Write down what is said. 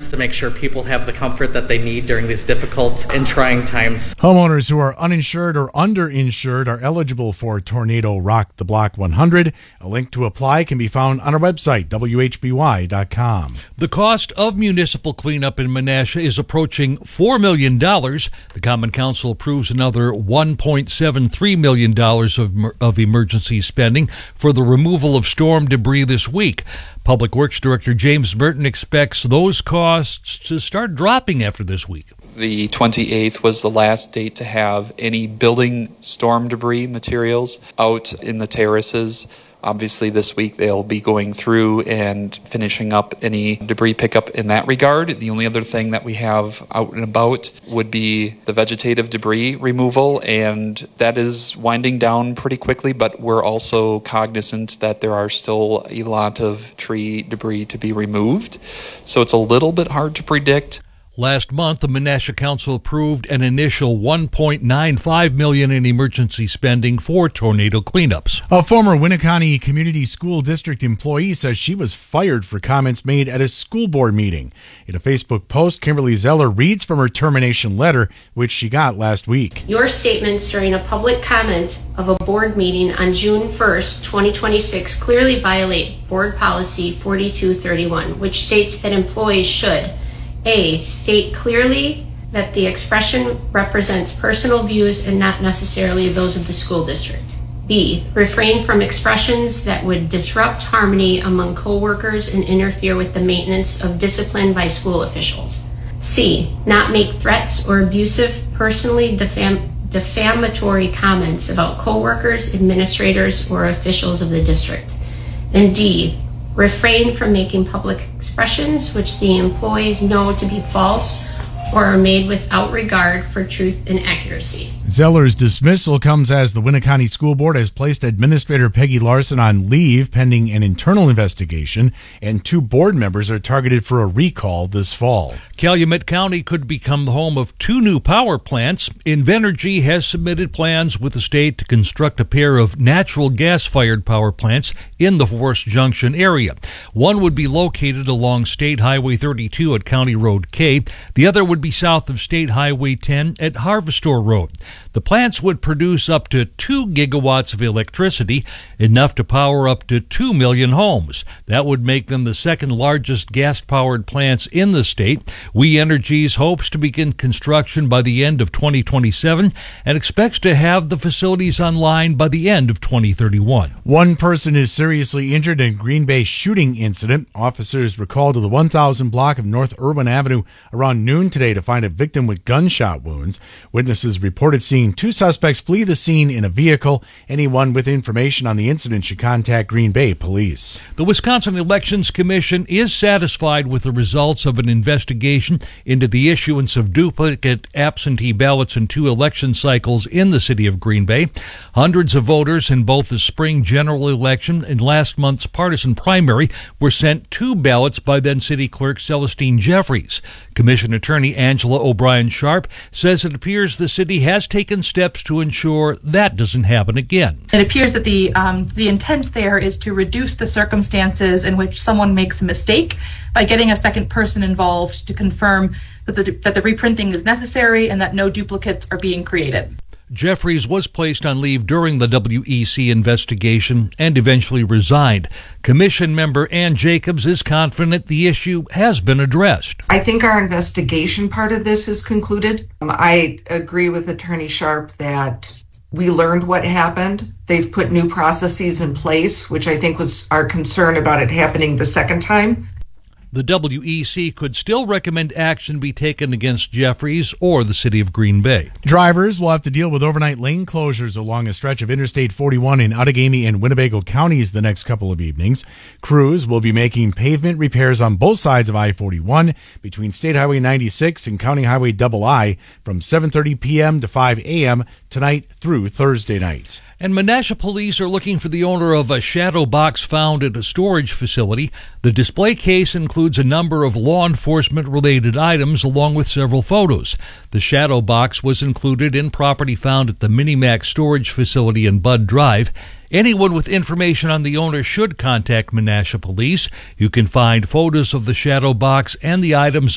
to make sure people have the comfort that they need during these difficult and trying times. Homeowners who are uninsured or underinsured are eligible for Tornado Rock the Block 100. A link to apply can be found on our website, WHBY.com. The cost of municipal cleanup in Menasha is approaching $4 million. The Common Council approves another $1.73 million of emergency spending for the removal of storm debris this week. Public Works Director James Merton expects those costs to start dropping after this week. The 28th was the last date to have any building storm debris materials out in the terraces. Obviously, this week they'll be going through and finishing up any debris pickup in that regard. The only other thing that we have out and about would be the vegetative debris removal, and that is winding down pretty quickly, but we're also cognizant that there are still a lot of tree debris to be removed. So it's a little bit hard to predict. Last month, the Menasha Council approved an initial $1.95 million in emergency spending for tornado cleanups. A former Winneconne Community School District employee says she was fired for comments made at a school board meeting. In a Facebook post, Kimberly Zeller reads from her termination letter, which she got last week. Your statements during a public comment of a board meeting on June 1st, 2026 clearly violate Board Policy 4231, which states that employees should A. State clearly that the expression represents personal views and not necessarily those of the school district. B. Refrain from expressions that would disrupt harmony among coworkers and interfere with the maintenance of discipline by school officials. C. Not make threats or abusive, personally defamatory comments about coworkers, administrators, or officials of the district. And D. Refrain from making public expressions which the employees know to be false or are made without regard for truth and accuracy. Zeller's dismissal comes as the Winneconne School Board has placed Administrator Peggy Larson on leave pending an internal investigation, and 2 board members are targeted for a recall this fall. Calumet County could become the home of 2 new power plants. Invenergy has submitted plans with the state to construct a pair of natural gas-fired power plants in the Forest Junction area. One would be located along State Highway 32 at County Road K. The other would be south of State Highway 10 at Harvestor Road. The plants would produce up to 2 gigawatts of electricity, enough to power up to 2 million homes. That would make them the second largest gas-powered plants in the state. We Energies hopes to begin construction by the end of 2027 and expects to have the facilities online by the end of 2031. 1 person is seriously injured in a Green Bay shooting incident. Officers were called to the 1000 block of North Irwin Avenue around noon today to find a victim with gunshot wounds. Witnesses reported seeing 2 suspects flee the scene in a vehicle. Anyone with information on the incident should contact Green Bay Police. The Wisconsin Elections Commission is satisfied with the results of an investigation into the issuance of duplicate absentee ballots in 2 election cycles in the city of Green Bay. Hundreds of voters in both the spring general election and last month's partisan primary were sent 2 ballots by then City Clerk Celestine Jeffries. Commission Attorney Angela O'Brien Sharp says it appears the city has taken steps to ensure that doesn't happen again. It appears that the intent there is to reduce the circumstances in which someone makes a mistake by getting a second person involved to confirm that the reprinting is necessary and that no duplicates are being created. Jeffries was placed on leave during the WEC investigation and eventually resigned. Commission member Ann Jacobs is confident the issue has been addressed. I think our investigation part of this is concluded. I agree with Attorney Sharp that we learned what happened. They've put new processes in place, which I think was our concern about it happening the second time. The WEC could still recommend action be taken against Jeffries or the city of Green Bay. Drivers will have to deal with overnight lane closures along a stretch of Interstate 41 in Outagamie and Winnebago counties the next couple of evenings. Crews will be making pavement repairs on both sides of I-41 between State Highway 96 and County Highway II from 7:30 p.m. to 5 a.m. tonight through Thursday night. And Menasha police are looking for the owner of a shadow box found at a storage facility. The display case includes a number of law enforcement-related items along with several photos. The shadow box was included in property found at the Minimac storage facility in Bud Drive. Anyone with information on the owner should contact Menasha Police. You can find photos of the shadow box and the items